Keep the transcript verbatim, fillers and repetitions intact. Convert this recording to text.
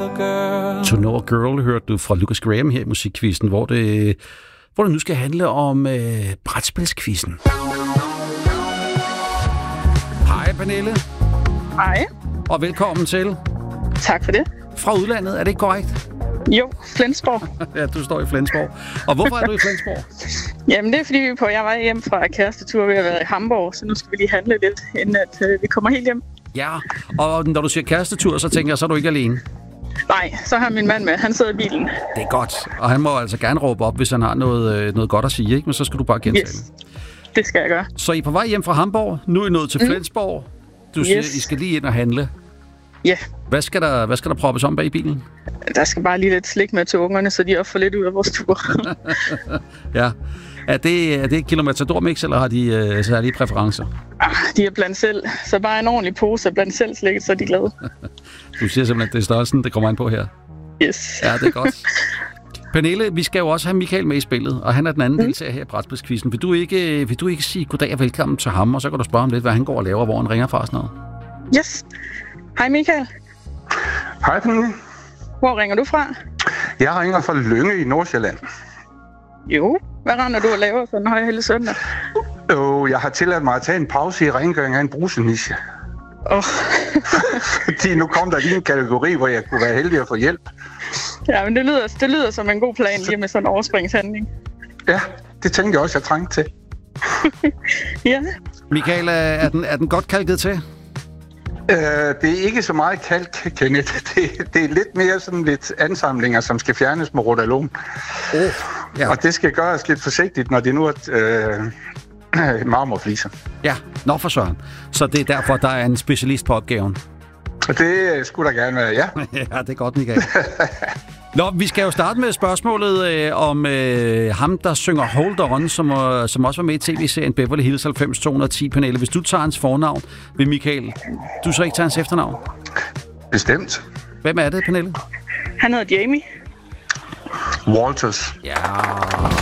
another girl. To Know a Girl hørte du fra Lucas Graham her i Musikquizzen, hvor det, hvor det nu skal handle om øh, brætspilsquizzen. Hej Pernille. Hej. Og velkommen til. Tak for det. Fra udlandet, er det ikke korrekt? Jo, Flensborg. Ja, du står i Flensborg. Og hvorfor er du i Flensborg? Jamen, det er fordi, vi er på, jeg var hjem fra kærestetur ved at være i Hamburg, så nu skal vi lige handle lidt, inden at, øh, vi kommer helt hjem. Ja, og når du siger kærestetur, så tænker jeg, så er du ikke alene. Nej, så har min mand med. Han sidder i bilen. Det er godt. Og han må altså gerne råbe op, hvis han har noget, øh, noget godt at sige, ikke? Men så skal du bare gentage Yes, det. det skal jeg gøre. Så I er på vej hjem fra Hamburg. Nu er I nået til mm. Flensborg. Du siger, Yes. I skal lige ind og handle. Ja, yeah. Hvad skal der, hvad skal der proppes om bag i bilen? Der skal bare lige lidt slik med til ungerne, så de også får lidt ud af vores tur. Ja. Er det, er det et kilometador-mix, eller har de øh, særlige præferencer? Ah, de er blandt selv, så bare en ordentlig pose blandt selv slikket, så er de glade. Du siger simpelthen, at det er størrelsen, det kommer an på her. Yes. Ja, det er godt. Pernille, vi skal jo også have Michael med i spillet, og han er den anden Mm. deltager her i brætspilsquizzen. Vil du ikke, vil du ikke sige goddag og velkommen til ham, og så kan du spørge ham lidt, hvad han går og laver, hvor han ringer fra og sådan noget? Yes. Hej Michael. Hej Pernille. Hvor ringer du fra? Jeg ringer fra Lynge i Nordsjælland. Jo. Hvad render du og laver for en højhellig søndag? Og jeg har tilladt mig at tage en pause i rengøring af en bruseniche. Åh. Oh. Fordi nu kom der lige en kategori, hvor jeg kunne være heldig at få hjælp. Ja, men det lyder, det lyder som en god plan lige med sådan en overspringshandling. Ja, det tænkte jeg også, jeg trængte til. Ja. Michael, er den, er den godt kalket til? Øh, det er ikke så meget kalk, Kenneth. Det, det er lidt mere sådan lidt ansamlinger, som skal fjernes med rotalon. Oh, ja. Og det skal gøres lidt forsigtigt, når det nu er øh, marmorfliser. Ja, nå for søren. Så det er derfor, der er en specialist på opgaven. Og det skulle der gerne være, ja. Ja, det er godt, Michael. Nå, vi skal jo starte med spørgsmålet øh, om øh, ham, der synger Hold On, som, øh, som også var med i tv-serien Beverly Hills halvfems to hundrede og ti. Pernille, hvis du tager hans fornavn, vil Michael, du så ikke tage hans efternavn? Bestemt. Hvem er det, Pernille? Han hedder Jamie. Walters. Ja.